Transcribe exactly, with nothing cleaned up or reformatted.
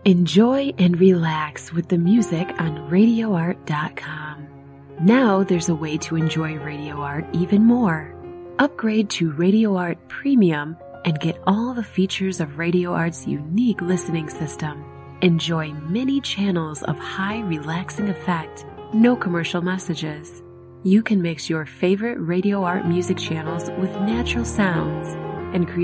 Enjoy and relax with the music on radio art dot com. Now there's a way to enjoy Radio Art even more. Upgrade to Radio Art Premium and get all the features of Radio Art's unique listening system. Enjoy many channels of high relaxing effect, no commercial messages. You can mix your favorite Radio Art music channels with natural sounds and create